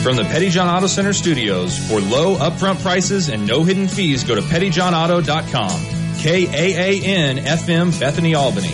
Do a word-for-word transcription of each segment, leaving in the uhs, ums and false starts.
From the Petty John Auto Center studios, for low upfront prices and no hidden fees, go to petty john auto dot com. K A A N F M, Bethany, Albany.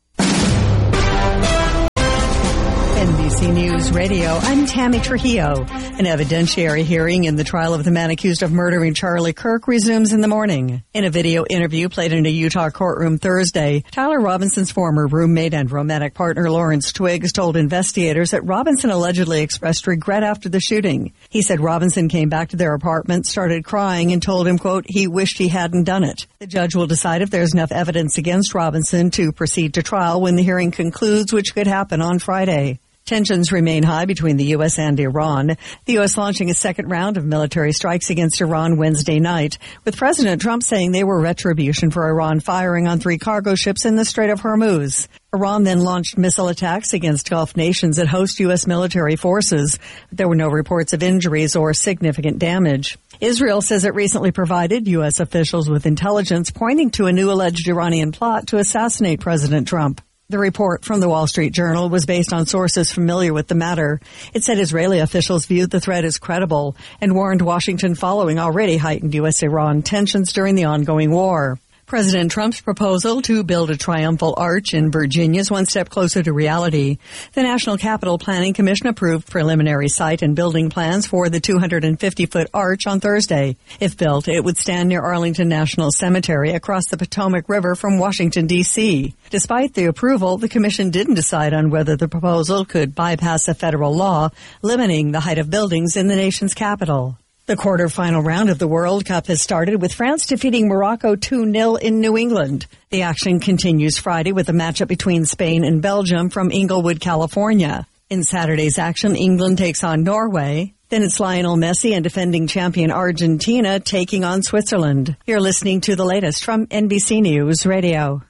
N B C News Radio, I'm Tammy Trujillo. An evidentiary hearing in the trial of the man accused of murdering Charlie Kirk resumes in the morning. In a video interview played in a Utah courtroom Thursday, Tyler Robinson's former roommate and romantic partner Lawrence Twiggs told investigators that Robinson allegedly expressed regret after the shooting. He said Robinson came back to their apartment, started crying, and told him, quote, he wished he hadn't done it. The judge will decide if there's enough evidence against Robinson to proceed to trial when the hearing concludes, which could happen on Friday. Tensions remain high between the U S and Iran, the U S launching a second round of military strikes against Iran Wednesday night, with President Trump saying they were retribution for Iran firing on three cargo ships in the Strait of Hormuz. Iran then launched missile attacks against Gulf nations that host U S military forces. There were no reports of injuries or significant damage. Israel says it recently provided U S officials with intelligence pointing to a new alleged Iranian plot to assassinate President Trump. The report from the Wall Street Journal was based on sources familiar with the matter. It said Israeli officials viewed the threat as credible and warned Washington following already heightened U S Iran tensions during the ongoing war. President Trump's proposal to build a triumphal arch in Virginia is one step closer to reality. The National Capital Planning Commission approved preliminary site and building plans for the two hundred fifty foot arch on Thursday. If built, it would stand near Arlington National Cemetery across the Potomac River from Washington, D C Despite the approval, the commission didn't decide on whether the proposal could bypass a federal law limiting the height of buildings in the nation's capital. The quarterfinal round of the World Cup has started with France defeating Morocco two nil in New England. The action continues Friday with a matchup between Spain and Belgium from Inglewood, California. In Saturday's action, England takes on Norway. Then it's Lionel Messi and defending champion Argentina taking on Switzerland. You're listening to the latest from N B C News Radio.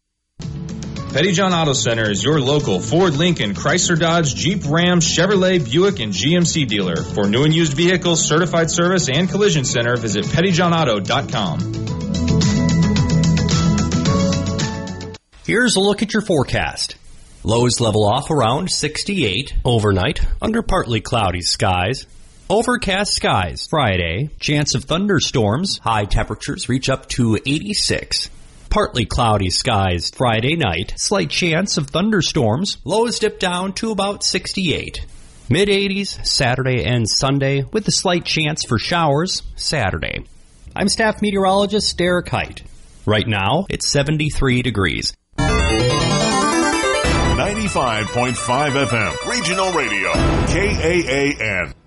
Petty John Auto Center is your local Ford, Lincoln, Chrysler, Dodge, Jeep, Ram, Chevrolet, Buick, and G M C dealer. For new and used vehicles, certified service, and collision center, visit petty john auto dot com. Here's a look at your forecast. Lows level off around sixty-eight overnight under partly cloudy skies. Overcast skies Friday. Chance of thunderstorms. High temperatures reach up to eighty-six. Partly cloudy skies Friday night. Slight chance of thunderstorms. Lows dip down to about sixty-eight. mid eighties Saturday and Sunday with a slight chance for showers Saturday. I'm staff meteorologist Derek Height. Right now, it's seventy-three degrees. ninety-five point five F M, Regional Radio, K A A N.